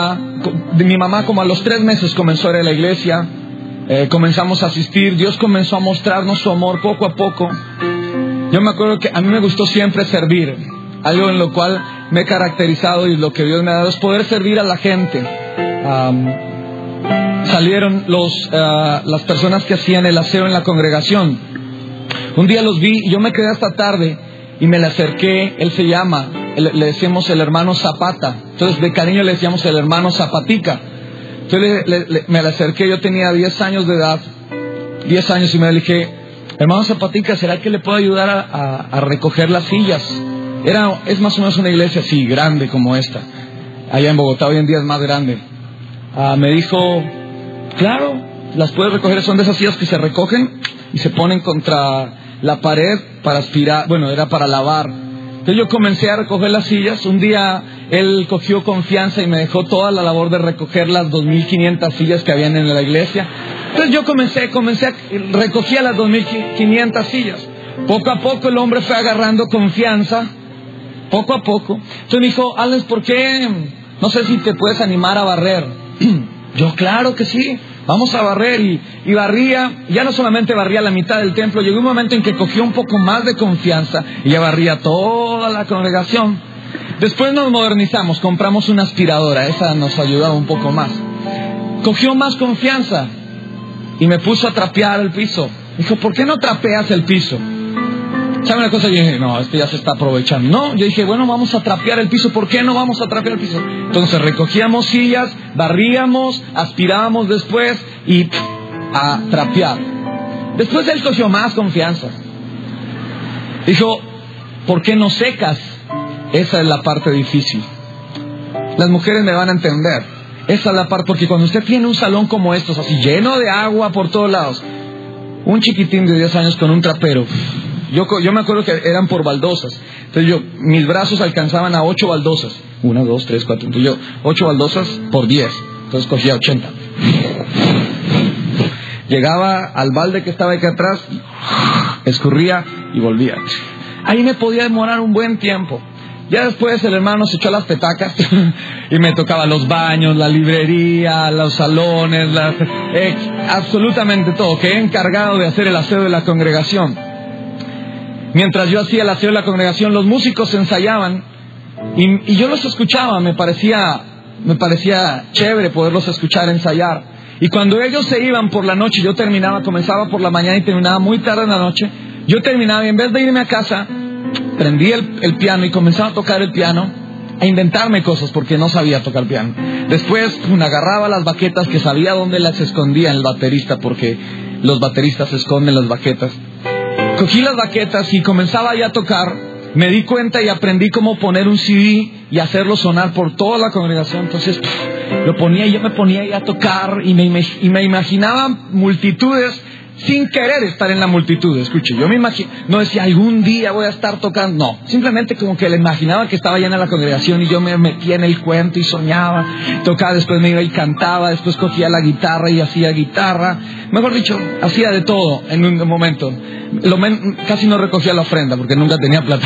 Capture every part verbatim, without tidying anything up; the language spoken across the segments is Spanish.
de mi mamá como a los tres meses comenzó a ir a la iglesia, eh, comenzamos a asistir, Dios comenzó a mostrarnos su amor poco a poco. Yo me acuerdo que a mí me gustó siempre servir, algo en lo cual me he caracterizado y lo que Dios me ha dado es poder servir a la gente. Um, salieron los, uh, las personas que hacían el aseo en la congregación. Un día los vi y yo me quedé hasta tarde y me le acerqué. Él se llama, le, le decíamos el hermano Zapata, entonces de cariño le decíamos el hermano Zapatica. Entonces le, le, me le acerqué, yo tenía diez años de edad, diez años, y me dije: hermano Zapatica, ¿será que le puedo ayudar a, a, a recoger las sillas? Era, es más o menos una iglesia así, grande como esta. Allá en Bogotá hoy en día es más grande. Uh, me dijo: claro, las puedes recoger, son de esas sillas que se recogen y se ponen contra la pared para aspirar, bueno, era para lavar. Entonces yo comencé a recoger las sillas. Un día él cogió confianza y me dejó toda la labor de recoger las dos mil quinientas sillas que habían en la iglesia. Entonces yo comencé, comencé a recogía las dos mil quinientas sillas. Poco a poco el hombre fue agarrando confianza, poco a poco. Entonces me dijo: Alex, ¿por qué? No sé si te puedes animar a barrer. Yo, claro que sí, vamos a barrer. Y, y barría, ya no solamente barría la mitad del templo, llegó un momento en que cogió un poco más de confianza y ya barría toda la congregación. Después nos modernizamos, compramos una aspiradora, esa nos ayudaba un poco más. Cogió más confianza y me puso a trapear el piso. Dijo: ¿por qué no trapeas el piso? ¿Saben una cosa? Yo dije: no, este ya se está aprovechando. No, yo dije: bueno, vamos a trapear el piso. ¿Por qué no vamos a trapear el piso? Entonces recogíamos sillas, barríamos, aspirábamos después y pff, a trapear. Después él cogió más confianza. Dijo: ¿por qué no secas? Esa es la parte difícil. Las mujeres me van a entender. Esa es la parte, porque cuando usted tiene un salón como estos, así lleno de agua por todos lados, un chiquitín de diez años con un trapero, Yo, yo me acuerdo que eran por baldosas. Entonces yo, mis brazos alcanzaban a ocho baldosas. Una, dos, tres, cuatro. Entonces yo, ocho baldosas por diez. Entonces cogía ochenta. Llegaba al balde que estaba aquí atrás, escurría y volvía. Ahí me podía demorar un buen tiempo. Ya después el hermano se echó a las petacas y me tocaba los baños, la librería, los salones, las, eh, absolutamente todo. Quedé encargado de hacer el aseo de la congregación. Mientras yo hacía el aseo de la congregación, los músicos ensayaban y, y yo los escuchaba. Me parecía, me parecía chévere poderlos escuchar ensayar. Y cuando ellos se iban por la noche, yo terminaba, comenzaba por la mañana y terminaba muy tarde en la noche. Yo terminaba y en vez de irme a casa, prendí el, el piano y comenzaba a tocar el piano, a inventarme cosas porque no sabía tocar piano. Después pum, agarraba las baquetas, que sabía dónde las escondía el baterista, porque los bateristas esconden las baquetas. Cogí las baquetas y comenzaba ya a tocar. Me di cuenta y aprendí cómo poner un C D y hacerlo sonar por toda la congregación. Entonces pff, lo ponía y yo me ponía ya a tocar y me, y me imaginaba multitudes sin querer estar en la multitud. Escuche, yo me imagino, no decía algún día voy a estar tocando, no, simplemente como que le imaginaba que estaba llena la congregación y yo me metía en el cuento y soñaba, tocaba, después me iba y cantaba, después cogía la guitarra y hacía guitarra, mejor dicho, hacía de todo en un momento. Lo men, casi no recogía la ofrenda porque nunca tenía plata.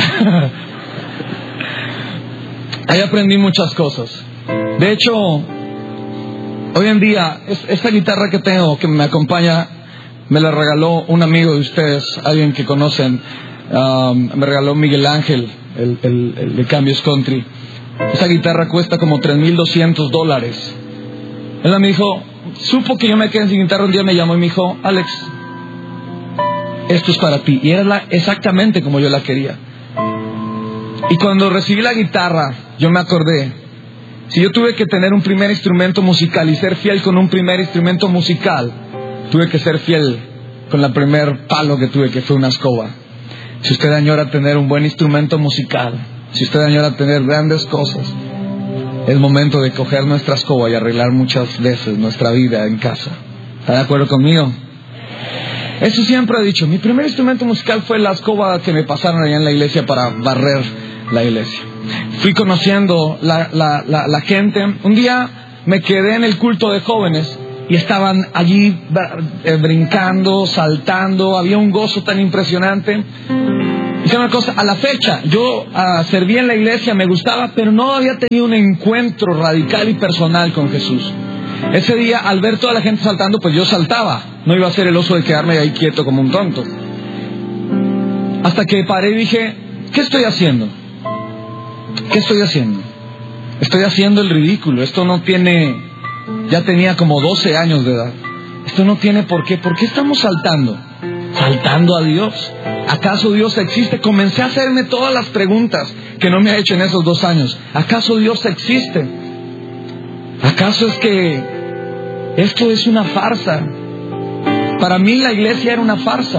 Ahí aprendí muchas cosas. De hecho, hoy en día, esta guitarra que tengo, que me acompaña, me la regaló un amigo de ustedes, alguien que conocen. Um, me regaló Miguel Ángel, el, el, el de Cambios Country. Esa guitarra cuesta como tres mil doscientos dólares. Él me dijo, supo que yo me quedé sin guitarra, un día me llamó y me dijo: Alex, esto es para ti. Y era la, exactamente como yo la quería. Y cuando recibí la guitarra, yo me acordé, si yo tuve que tener un primer instrumento musical y ser fiel con un primer instrumento musical, tuve que ser fiel con la primer palo que tuve, que fue una escoba. Si usted añora tener un buen instrumento musical, si usted añora tener grandes cosas, es momento de coger nuestra escoba y arreglar muchas veces nuestra vida en casa. ¿Está de acuerdo conmigo? Eso siempre he dicho. Mi primer instrumento musical fue la escoba que me pasaron allá en la iglesia para barrer la iglesia. Fui conociendo la, la, la, la gente. Un día me quedé en el culto de jóvenes y estaban allí brincando, saltando. Había un gozo tan impresionante. Dice una cosa, a la fecha, yo uh, serví en la iglesia, me gustaba, pero no había tenido un encuentro radical y personal con Jesús. Ese día, al ver toda la gente saltando, pues yo saltaba. No iba a ser el oso de quedarme ahí quieto como un tonto. Hasta que paré y dije, ¿qué estoy haciendo? ¿Qué estoy haciendo? Estoy haciendo el ridículo. Esto no tiene... Ya tenía como doce años de edad. Esto no tiene por qué. ¿Por qué estamos saltando? ¿Saltando a Dios? ¿Acaso Dios existe? Comencé a hacerme todas las preguntas que no me ha hecho en esos dos años. ¿Acaso Dios existe? ¿Acaso es que esto es una farsa? Para mí la iglesia era una farsa.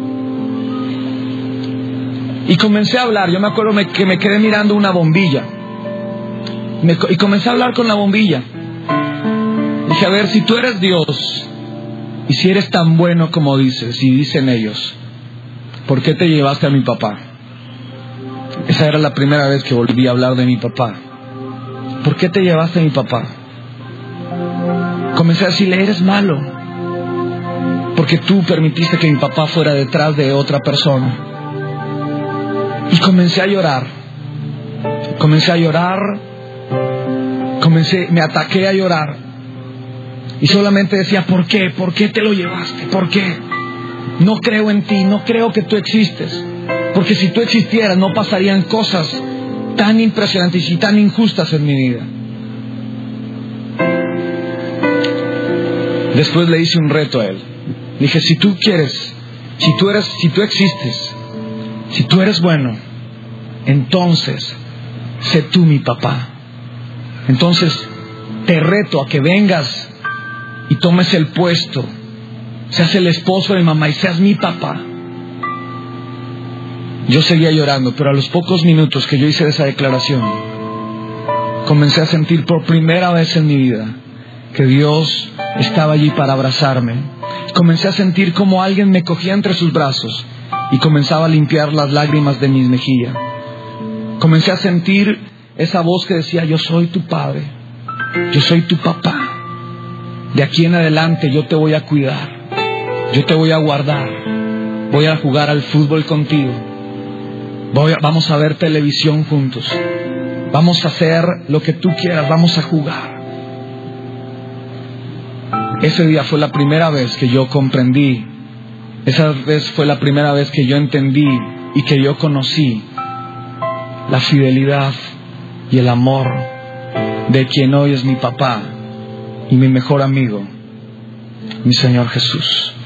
Y comencé a hablar. Yo me acuerdo que me quedé mirando una bombilla. Me, y comencé a hablar con la bombilla. Dije, a ver, si tú eres Dios y si eres tan bueno como dices y dicen ellos, ¿por qué te llevaste a mi papá? Esa era la primera vez que volví a hablar de mi papá. ¿Por qué te llevaste a mi papá? Comencé a decirle, eres malo, porque tú permitiste que mi papá fuera detrás de otra persona. Y comencé a llorar. Comencé a llorar. Comencé, me ataqué a llorar. Y solamente decía, ¿por qué? ¿Por qué te lo llevaste? ¿Por qué? No creo en ti, no creo que tú existes. Porque si tú existieras no pasarían cosas tan impresionantes y tan injustas en mi vida. Después le hice un reto a él. Le dije, si tú quieres, si tú eres, si tú existes, si tú eres bueno, entonces sé tú mi papá. Entonces te reto a que vengas y tomes el puesto, seas el esposo de mi mamá y seas mi papá. Yo seguía llorando, pero a los pocos minutos que yo hice esa declaración, comencé a sentir por primera vez en mi vida que Dios estaba allí para abrazarme. Comencé a sentir como alguien me cogía entre sus brazos y comenzaba a limpiar las lágrimas de mis mejillas. Comencé a sentir esa voz que decía, yo soy tu padre, yo soy tu papá. De aquí en adelante yo te voy a cuidar, yo te voy a guardar, voy a jugar al fútbol contigo, voy a, vamos a ver televisión juntos, vamos a hacer lo que tú quieras, vamos a jugar. Ese día fue la primera vez que yo comprendí, esa vez fue la primera vez que yo entendí y que yo conocí la fidelidad y el amor de quien hoy es mi papá y mi mejor amigo, mi Señor Jesús.